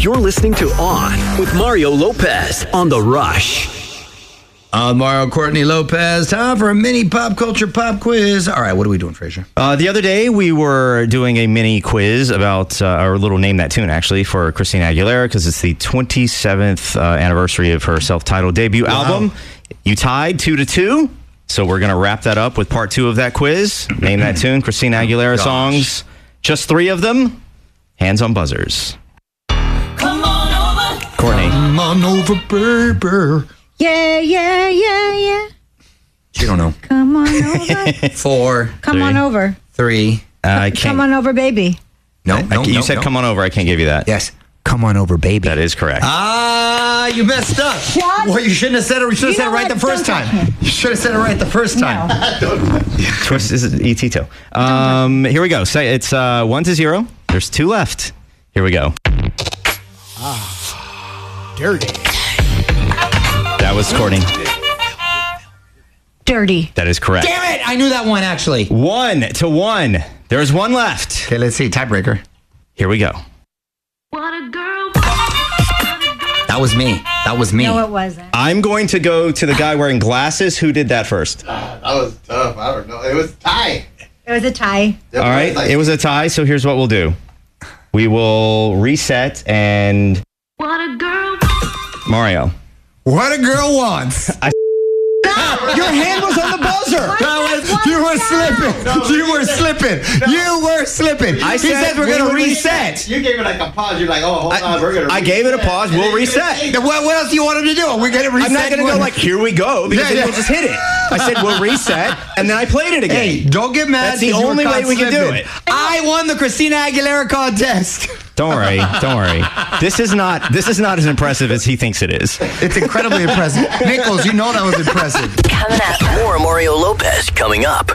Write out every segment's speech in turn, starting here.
You're listening to On with Mario Lopez on The Rush. I'm Mario Courtney Lopez. Time for a mini pop culture pop quiz. All right, what are we doing, Frazier? The other day, we were doing a mini quiz about, or a little Name That Tune, actually, for Christina Aguilera, because it's the 27th anniversary of her self-titled debut album. You tied 2-2, so we're going to wrap that up with part 2 of that quiz. Name That Tune, Christina Aguilera songs. Just 3 of them. Hands on buzzers. Come on over. Courtney. Come on over, baby. Yeah. You don't know. Come on over. 4. Come on over. 3. I can't. Come on over, baby. No, You said come on over. I can't give you that. Yes. Come on over, baby. That is correct. You messed up. What? Well, you shouldn't have said it. You should have said it right the first time. You should have said it right the first time. Twist is E.T. too. Here we go. Say it's 1-0. There's 2 left. Here we go. Dirty. That was Courtney. Dirty. That is correct. Damn it! I knew that one, actually. 1-1. There's 1 left. Okay, let's see. Tiebreaker. Here we go. What a girl. That was me. That was me. No, it wasn't. I'm going to go to the guy wearing glasses. Who did that first? That was tough. I don't know. It was tie. It was a tie. All right. It was a tie, so here's what we'll do. We will reset and... What a girl. Mario. What a girl wants. Your hand was on the buzzer. You were slipping. You were slipping. You were slipping. I He said we're going to reset. You gave it like a pause. You're like, oh, hold on. We're going to I gave it a pause. We'll reset. Then what else do you want him to do? We're going to reset. I'm not going to go like, here we go, because then we'll just hit it. I said, we'll reset, and then I played it again. Hey, don't get mad. That's the 'cause you were only way caught we can do slipping. it. I won the Christina Aguilera contest. Don't worry. Don't worry. This is not as impressive as he thinks it is. It's incredibly impressive. Nichols, you know that was impressive. Coming up. More Mario Lopez coming up.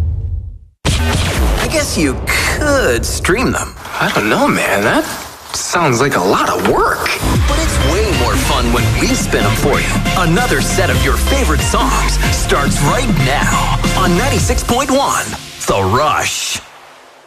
I guess you could stream them. I don't know, man. That sounds like a lot of work. But it's way more fun when we spin them for you. Another set of your favorite songs starts right now on 96.1 The Rush.